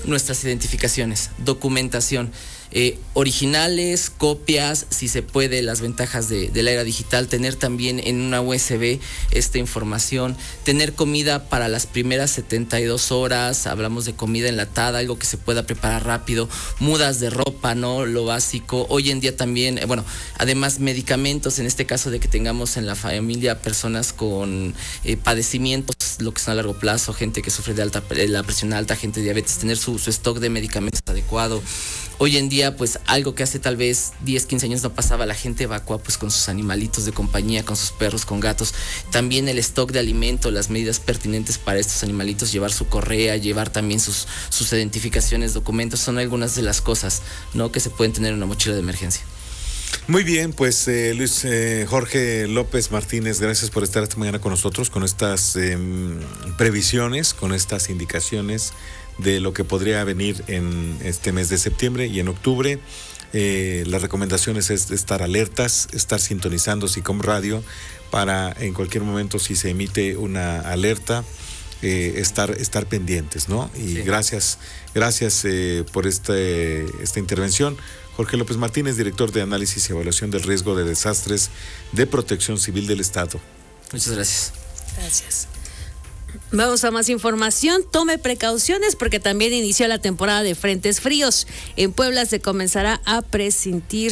nuestras identificaciones, documentación. Originales, copias, si se puede, las ventajas de la era digital, tener también en una USB esta información, tener comida para las primeras 72 horas, hablamos de comida enlatada, algo que se pueda preparar rápido, mudas de ropa, ¿no? Lo básico. Hoy en día también, además medicamentos, en este caso de que tengamos en la familia personas con padecimientos, lo que son a largo plazo, gente que sufre de la presión alta, gente de diabetes, tener su stock de medicamentos adecuado. Hoy en día, pues algo que hace tal vez 10, 15 años no pasaba, la gente evacúa pues con sus animalitos de compañía, con sus perros, con gatos. También el stock de alimento, las medidas pertinentes para estos animalitos, llevar su correa, llevar también sus identificaciones, documentos, son algunas de las cosas, ¿no?, que se pueden tener en una mochila de emergencia. Muy bien, pues Jorge López Martínez, gracias por estar esta mañana con nosotros, con estas previsiones, con estas indicaciones de lo que podría venir en este mes de septiembre y en octubre. Las recomendaciones es estar alertas, estar sintonizando SICOM Radio para en cualquier momento, si se emite una alerta, estar pendientes, ¿no? Y sí. Gracias por esta intervención. Jorge López Martínez, director de Análisis y Evaluación del Riesgo de Desastres de Protección Civil del Estado. Muchas gracias. Gracias. Vamos a más información. Tome precauciones porque también inició la temporada de frentes fríos. En Puebla se comenzará a resentir,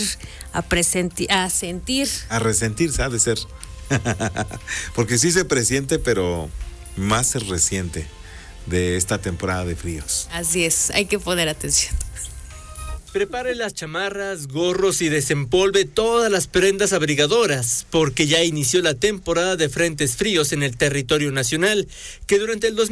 ha de ser. Porque sí se presiente, pero más se resiente de esta temporada de fríos. Así es, hay que poner atención. Prepare las chamarras, gorros y desempolve todas las prendas abrigadoras, porque ya inició la temporada de frentes fríos en el territorio nacional, que durante el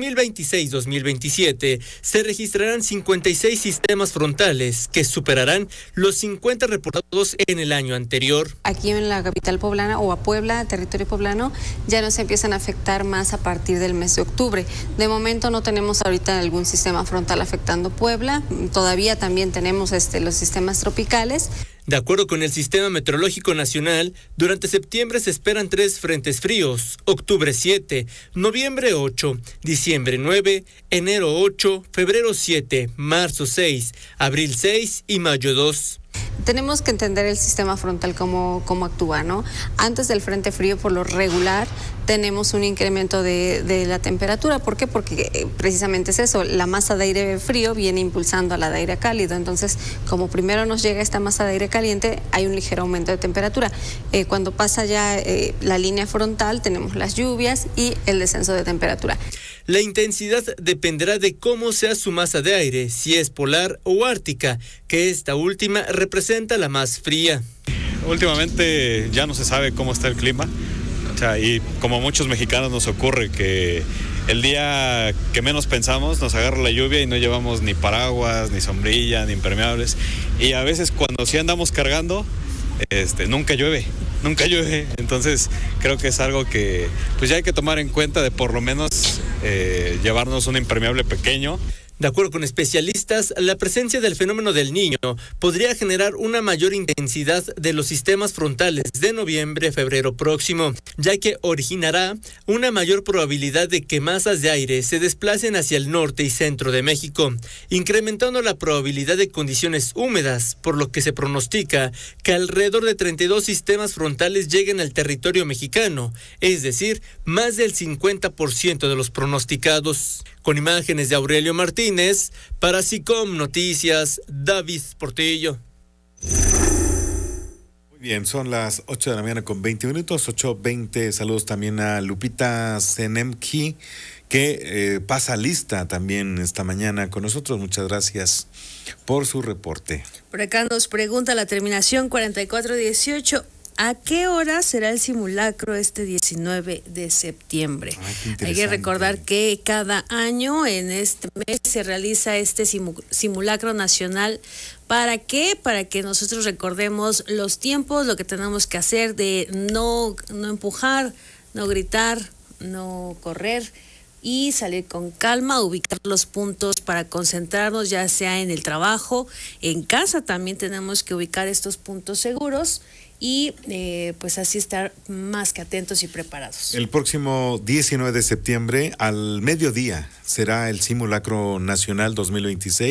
2026-2027 se registrarán 56 sistemas frontales que superarán los 50 reportados en el año anterior. Aquí en la capital poblana o a Puebla, territorio poblano, ya nos empiezan a afectar más a partir del mes de octubre. De momento no tenemos ahorita algún sistema frontal afectando Puebla, todavía también tenemos los sistemas tropicales. De acuerdo con el Sistema Meteorológico Nacional, durante septiembre se esperan 3 frentes fríos: octubre 7, noviembre 8, diciembre 9, enero 8, febrero 7, marzo 6, abril 6 y mayo 2. Tenemos que entender el sistema frontal cómo actúa, ¿no? Antes del frente frío, por lo regular, tenemos un incremento de la temperatura. ¿Por qué? Porque precisamente es eso, la masa de aire frío viene impulsando a la de aire cálido. Entonces, como primero nos llega esta masa de aire caliente, hay un ligero aumento de temperatura. Cuando pasa ya la línea frontal, tenemos las lluvias y el descenso de temperatura. La intensidad dependerá de cómo sea su masa de aire, si es polar o ártica, que esta última representa la más fría. Últimamente ya no se sabe cómo está el clima, y como a muchos mexicanos nos ocurre que el día que menos pensamos nos agarra la lluvia y no llevamos ni paraguas, ni sombrilla, ni impermeables, y a veces cuando sí andamos cargando, nunca llueve, entonces creo que es algo que pues ya hay que tomar en cuenta, de por lo menos llevarnos un impermeable pequeño. De acuerdo con especialistas, la presencia del fenómeno del Niño podría generar una mayor intensidad de los sistemas frontales de noviembre-febrero próximo, ya que originará una mayor probabilidad de que masas de aire se desplacen hacia el norte y centro de México, incrementando la probabilidad de condiciones húmedas, por lo que se pronostica que alrededor de 32 sistemas frontales lleguen al territorio mexicano, es decir, más del 50% de los pronosticados. Con imágenes de Aurelio Martínez, para SICOM Noticias, David Portillo. Muy bien, son las 8 de la mañana con 20 minutos, 8:20. Saludos también a Lupita Zenemki, que pasa lista también esta mañana con nosotros. Muchas gracias por su reporte. Por acá nos pregunta la terminación 4418. ¿A qué hora será el simulacro este 19 de septiembre? Hay que recordar que cada año en este mes se realiza este simulacro nacional. ¿Para qué? Para que nosotros recordemos los tiempos, lo que tenemos que hacer de no empujar, no gritar, no correr y salir con calma, ubicar los puntos para concentrarnos, ya sea en el trabajo, en casa también tenemos que ubicar estos puntos seguros. Y pues así estar más que atentos y preparados. El próximo 19 de septiembre al mediodía será el simulacro nacional 2026.